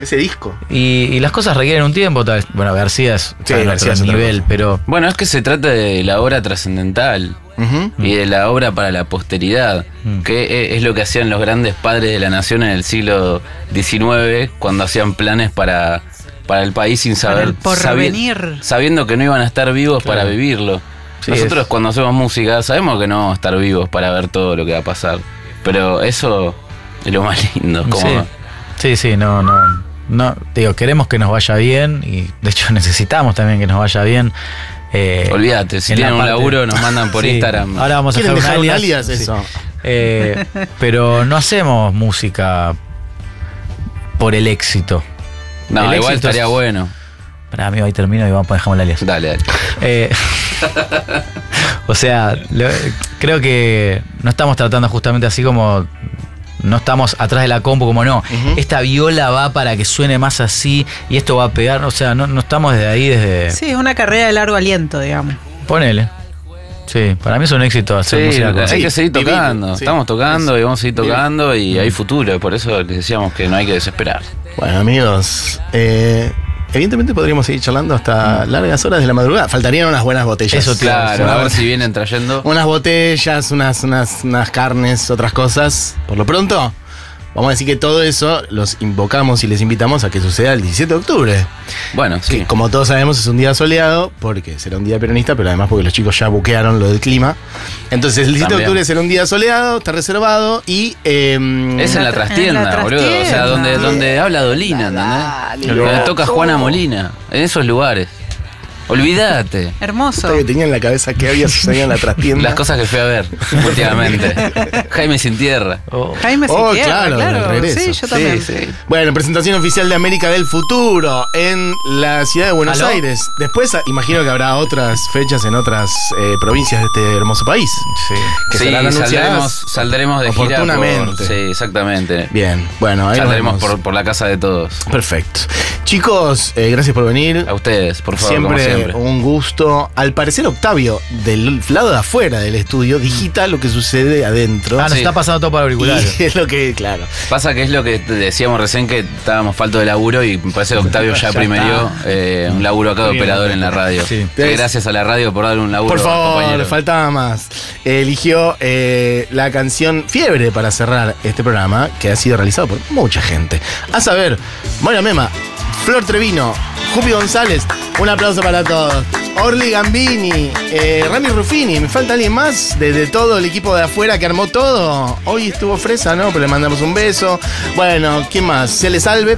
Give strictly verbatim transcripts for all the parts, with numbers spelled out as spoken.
ese disco. Y, y las cosas requieren un tiempo, tal vez. Bueno, García es Sí, en García otro es otra nivel, cosa. pero Bueno, es que se trata de la obra trascendental Uh-huh. y de la obra para la posteridad, Mm. que es lo que hacían los grandes padres de la nación en el siglo diecinueve, cuando hacían planes para, para el país sin Para saber, el porvenir. sabiendo que no iban a estar vivos Claro. para vivirlo. Sí, Nosotros es- cuando hacemos música sabemos que no vamos a estar vivos para ver todo lo que va a pasar, pero eso es lo más lindo. Como sí, sí, sí, no, no, no, digo, queremos que nos vaya bien y de hecho necesitamos también que nos vaya bien. Eh, Olvídate, si en la tienen un parte- laburo nos mandan por Sí, Instagram. Ahora vamos a ¿Quieren dejar un dejar un alias. alias? Sí. Eso. Eh, pero no hacemos música por el éxito. No, el igual éxito estaría es- bueno. Para mí ahí termino y vamos a dejar el alias. Dale, dale. Eh, o sea, lo- creo que no estamos tratando justamente así como no estamos atrás de la compu como no, Ujú. esta viola va para que suene más así y esto va a pegar, o sea, no, no estamos desde ahí, desde... Sí, es una carrera de largo aliento, digamos. Ponele. Sí, para mí es un éxito hacer Sí, música con... hay Sí, que seguir vivir, tocando. sí. Estamos tocando y vamos a seguir Vivir. tocando y hay futuro. Por eso les decíamos que no hay que desesperar. Bueno, amigos, eh, evidentemente podríamos seguir charlando hasta largas horas de la madrugada. Faltarían unas buenas botellas. Eso, Claro, Una- a ver si vienen trayendo. Unas botellas, unas, unas, unas carnes, otras cosas. Por lo pronto, vamos a decir que todo eso los invocamos y les invitamos a que suceda el diecisiete de octubre. Bueno, sí. Que como todos sabemos es un día soleado, porque será un día peronista, pero además porque los chicos ya buquearon lo del clima. Entonces el diecisiete de También. octubre será un día soleado, está reservado y... eh, Es en la trastienda, En la boludo. O sea, trastienda. donde, donde habla Dolina, Dale, ¿entendés? Donde loco. toca Juana Molina. En esos lugares. Olvídate. Hermoso. Hasta que tenía en la cabeza que había sucedido en la trastienda. Las cosas que fui a ver últimamente. Jaime sin tierra. Oh, Jaime Oh, Siquierra, claro, claro. del regreso. Sí, yo también. Sí, sí. Bueno, presentación oficial de América del Futuro en la ciudad de Buenos ¿Aló? Aires. Después ah, imagino que habrá otras fechas en otras eh, provincias de este hermoso país. sí. Que Sí, serán anunciadas saldremos, saldremos de gira. por- oportunamente. sí, exactamente. Bien, bueno, ahí nos Saldremos vemos. por, por la casa de todos. Perfecto. Chicos, eh, gracias por venir. A ustedes, por favor, Siempre, como siempre. un gusto. Al parecer, Octavio, del lado de afuera del estudio, digita lo que sucede adentro. Ah, nos Sí. está pasando todo para auriculares. Y es lo que, claro. Pasa que es lo que te decíamos recién, que estábamos falto de laburo y me parece que Octavio ya, Ya primerió está. eh, un laburo acá de Bien. operador en la radio. Sí. Que gracias a la radio por darle un laburo. Por favor, compañero. le faltaba más. Eligió eh, la canción Fiebre para cerrar este programa, que ha sido realizado por mucha gente. A saber, Moira Mema, Flor Trevino, Jupi González, un aplauso para todos. Orly Gambini, eh, Rami Ruffini, ¿me falta alguien más? De, de todo el equipo de afuera que armó todo. Hoy estuvo Fresa, ¿no? Pero le mandamos un beso. Bueno, ¿quién más? Se le salve.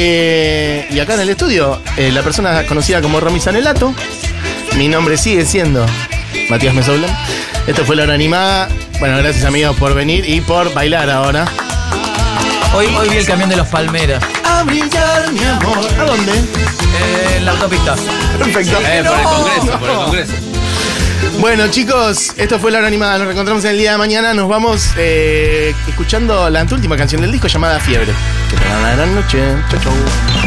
Eh, y acá en el estudio, eh, la persona conocida como Romy Sanelato. Mi nombre sigue siendo Matías Mesoula. Esto fue La Hora Animada. Bueno, gracias amigos por venir y por bailar ahora. Hoy, hoy vi el camión de los Palmeras A brillar, mi amor. ¿A dónde? eh, en la autopista. Perfecto. Eh, por el Congreso, por el Congreso. Bueno, chicos, esto fue La Hora Animada. Nos reencontramos en el día de mañana. Nos vamos eh, escuchando la anteúltima canción del disco llamada Fiebre. Que tengan una gran noche. Chau, chau.